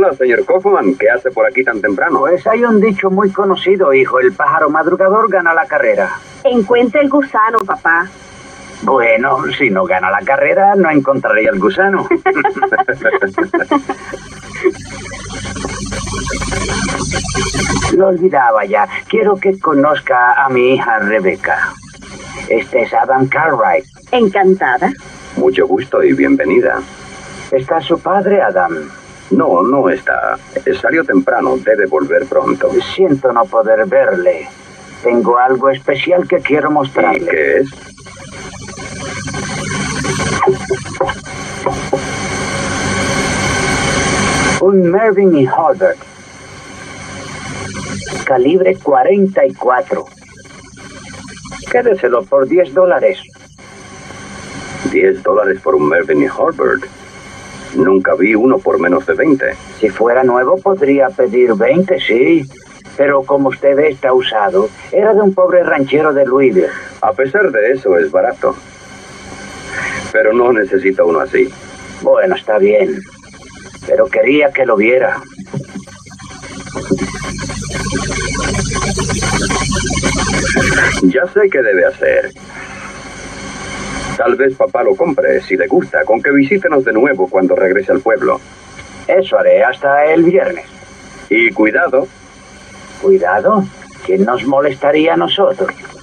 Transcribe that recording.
Hola, señor Kaufman. ¿Qué hace por aquí tan temprano? Pues hay un dicho muy conocido, hijo. El pájaro madrugador gana la carrera. Encuentra el gusano, papá. Bueno, si no gana la carrera, no encontraría el gusano. Lo olvidaba ya. Quiero que conozca a mi hija Rebecca. Este es Adam Cartwright. Encantada. Mucho gusto y bienvenida. ¿Está su padre, Adam? No, no está. Salió temprano. Debe volver pronto. Siento no poder verle. Tengo algo especial que quiero mostrarle. ¿Y qué es? Un Mervyn y Harbert. Calibre 44. Quédeselo por $10. $10 por un Mervyn y Harbert. Nunca vi uno por menos de 20. Si fuera nuevo podría pedir 20, sí. Pero como usted ve, está usado. Era de un pobre ranchero de Louisville. A pesar de eso, es barato. Pero no necesita uno así. Bueno, está bien. Pero quería que lo viera. Ya sé qué debe hacer. Tal vez papá lo compre, si le gusta, con que visítenos de nuevo cuando regrese al pueblo. Eso haré hasta el viernes. Y cuidado. Cuidado, ¿quién nos molestaría a nosotros?